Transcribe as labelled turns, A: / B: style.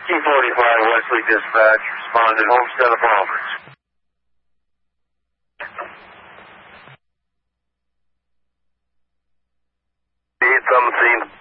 A: T-45 Wesley Dispatch, responded Homestead Apartments.
B: It's on the scene.